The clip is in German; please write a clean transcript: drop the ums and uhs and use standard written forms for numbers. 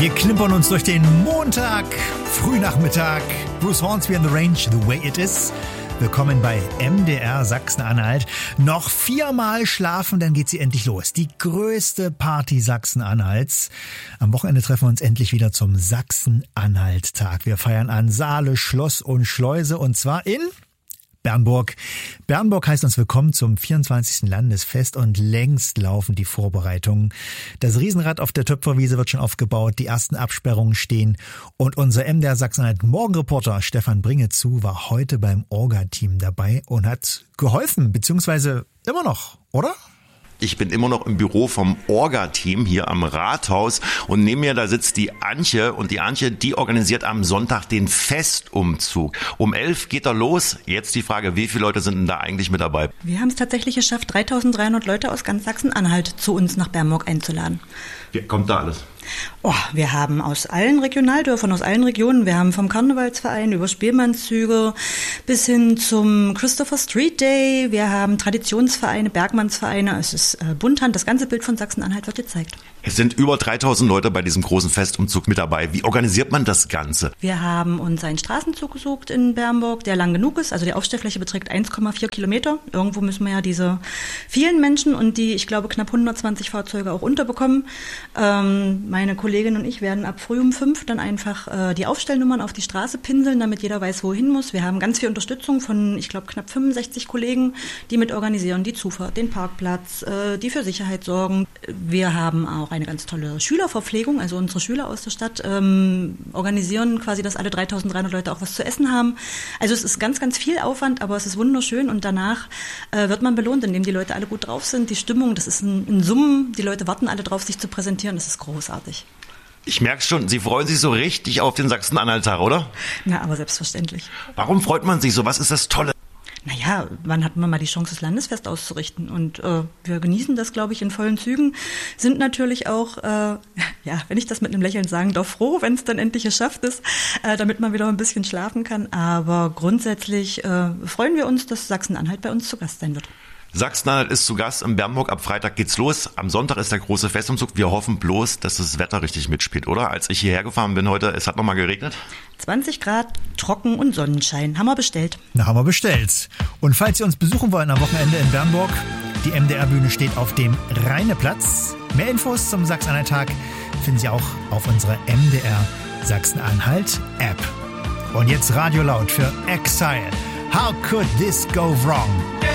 Wir klimpern uns durch den Montag, Frühnachmittag. Bruce Hornsby and the Range, The Way It Is. Willkommen bei MDR Sachsen-Anhalt. Noch 4-mal schlafen, dann geht sie endlich los. Die größte Party Sachsen-Anhalts. Am Wochenende treffen wir uns endlich wieder zum Sachsen-Anhalt-Tag. Wir feiern an Saale, Schloss und Schleuse und zwar in Bernburg. Bernburg heißt uns willkommen zum 24. Landesfest und längst laufen die Vorbereitungen. Das Riesenrad auf der Töpferwiese wird schon aufgebaut, die ersten Absperrungen stehen und unser MDR Sachsen-Anhalt Morgenreporter Stefan Bringezu war heute beim Orga-Team dabei und hat geholfen, beziehungsweise immer noch, oder? Ich bin immer noch im Büro vom Orga-Team hier am Rathaus und neben mir da sitzt die Antje und die Antje, die organisiert am Sonntag den Festumzug. Um 11 geht er los. Jetzt die Frage, wie viele Leute sind denn da eigentlich mit dabei? Wir haben es tatsächlich geschafft, 3.300 Leute aus ganz Sachsen-Anhalt zu uns nach Bernburg einzuladen. Wie kommt da alles? Oh, wir haben aus allen Regionaldörfern, aus allen Regionen, wir haben vom Karnevalsverein über Spielmannszüge bis hin zum Christopher Street Day, wir haben Traditionsvereine, Bergmannsvereine, es ist Bunthand, das ganze Bild von Sachsen-Anhalt wird gezeigt. Es sind über 3.000 Leute bei diesem großen Festumzug mit dabei. Wie organisiert man das Ganze? Wir haben uns einen Straßenzug gesucht in Bernburg, der lang genug ist, also die Aufstellfläche beträgt 1,4 Kilometer. Irgendwo müssen wir ja diese vielen Menschen und die, ich glaube, knapp 120 Fahrzeuge auch unterbekommen. Meine Kollegin und ich werden ab früh um 5 dann einfach die Aufstellnummern auf die Straße pinseln, damit jeder weiß, wohin muss. Wir haben ganz viel Unterstützung von, ich glaube, knapp 65 Kollegen, die mit organisieren, die Zufahrt, den Parkplatz, die für Sicherheit sorgen. Wir haben auch eine ganz tolle Schülerverpflegung, also unsere Schüler aus der Stadt organisieren quasi, dass alle 3.300 Leute auch was zu essen haben. Also es ist ganz, ganz viel Aufwand, aber es ist wunderschön und danach wird man belohnt, indem die Leute alle gut drauf sind. Die Stimmung, das ist ein Summen, die Leute warten alle drauf, sich zu präsentieren, das ist großartig. Ich merke schon, Sie freuen sich so richtig auf den Sachsen-Anhalt-Tag, oder? Na, aber selbstverständlich. Warum freut man sich so? Was ist das Tolle? Naja, wann hat man mal die Chance, das Landesfest auszurichten? Und wir genießen das, glaube ich, in vollen Zügen. Sind natürlich auch, wenn ich das mit einem Lächeln sagen darf, froh, wenn es dann endlich geschafft ist, damit man wieder ein bisschen schlafen kann. Aber grundsätzlich freuen wir uns, dass Sachsen-Anhalt bei uns zu Gast sein wird. Sachsen-Anhalt ist zu Gast in Bernburg. Ab Freitag geht's los. Am Sonntag ist der große Festumzug. Wir hoffen bloß, dass das Wetter richtig mitspielt, oder? Als ich hierher gefahren bin heute, es hat nochmal geregnet. 20 Grad, trocken und Sonnenschein. Haben wir bestellt. Na, haben wir bestellt. Und falls Sie uns besuchen wollen am Wochenende in Bernburg, die MDR-Bühne steht auf dem Rheineplatz. Mehr Infos zum Sachsen-Anhalt-Tag finden Sie auch auf unserer MDR Sachsen-Anhalt-App. Und jetzt Radio laut für Exile. How could this go wrong?